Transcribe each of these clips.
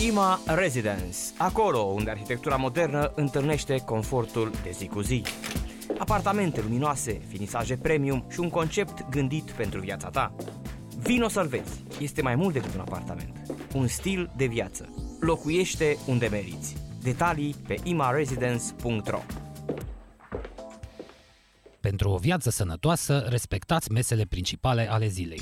IMA Residence, acolo unde arhitectura modernă întâlnește confortul de zi cu zi. Apartamente luminoase, finisaje premium și un concept gândit pentru viața ta. Vino să-l vezi, este mai mult decât un apartament, un stil de viață. Locuiește unde meriți. Detalii pe imaresidence.ro. Pentru o viață sănătoasă, respectați mesele principale ale zilei.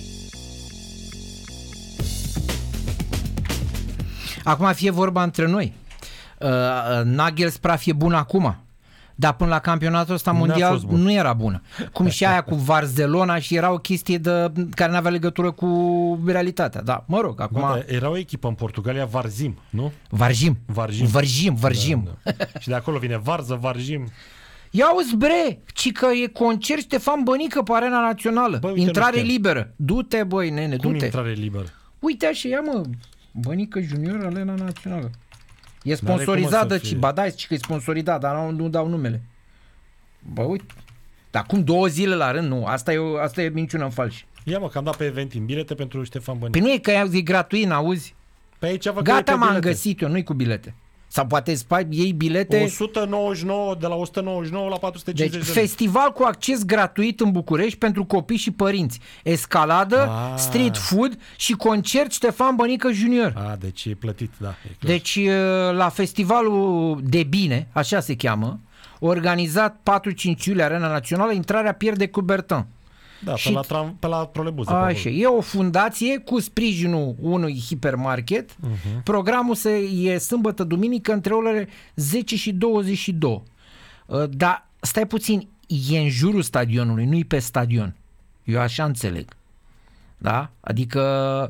Acum fie vorba între noi. Nagelspraf e bun acum, dar până la campionatul ăsta mondial nu era bună. Cum și aia cu Barcelona, și era o chestie care nu avea legătură cu realitatea. Da, mă rog, acum... Da, era o echipă în Portugalia, Varzim, nu? Varzim. Da. Și de acolo vine Varză, Varzim. Ia uzi bre, ci că e concert Ștefan Bănică pe Arena Națională. Bă, intrare liberă. Du-te, băi, nene, Cum du-te. intrare liberă? Uite așa, ia mă, Bănică Junior, Arena Națională. E sponsorizată, ba da, că e sponsorizată, dar nu dau numele. Bă, uite. Dar acum 2 zile la rând, nu, asta e minciună în falș. Ia mă, că am dat pe Eventim bilete pentru Ștefan Bănică. Păi nu e că e gratuit, auzi? Pe aici vă gata, m-am găsit eu, nu-i cu bilete. Sau poate iei bilete... 199, de la 199 la 450 deci, de lei. festival cu acces gratuit în București pentru copii și părinți. Escaladă, street food și concert Ștefan Bănică Junior. Deci e plătit, da. E clar. Deci la festivalul de bine, așa se cheamă, organizat 4-5 iulie Arena Națională, intrarea Pierre de Coubertin. Da, și pe la trolebuze. Așa, e o fundație cu sprijinul unui hipermarket. Programul e sâmbătă, duminică, între orele 10 și 22. Dar stai puțin, e în jurul stadionului, nu e pe stadion. Eu așa înțeleg. Da? Adică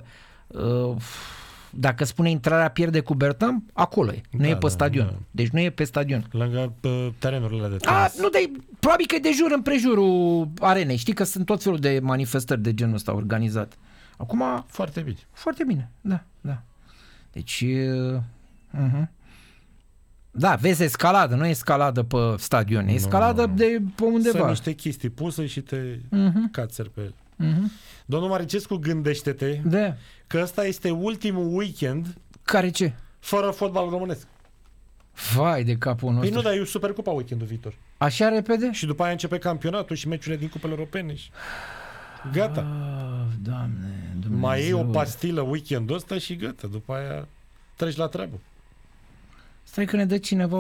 dacă spune intrarea Pierre de Coubertin, acolo e. Nu e pe stadion. Da. Deci nu e pe stadion. Lângă terenurile de tenis. Nu, dar probabil că e de jur împrejurul arenei. Știi că sunt tot felul de manifestări de genul ăsta organizat. Acum... Foarte bine. Foarte bine, da. Deci... Da, vezi escaladă, nu e escaladă pe stadion, e escaladă de pe undeva. Sunt niște chestii puse și te cațeri pe el. Domnul Maricescu, gândește-te că ăsta este ultimul weekend. Care ce? Fără fotbal românesc. Vai de capul nostru. Păi nu, dar e Supercupa weekendul viitor. Așa repede? Și după aia începe campionatul și meciurile din cupele europene și... Gata. Doamne, Dumnezeu. Mai iei o pastilă weekendul ăsta și gata. După aia treci la treabă. Stai că ne dă cineva